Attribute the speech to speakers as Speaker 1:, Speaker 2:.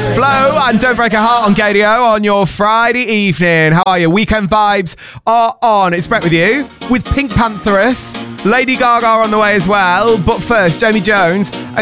Speaker 1: It's Flo and Don't Break a Heart on KDO on your Friday evening. How are you? Weekend vibes are on. It's Brett with you with Pink Pantheress, Lady Gaga on the way as well. But first, Jamie Jones and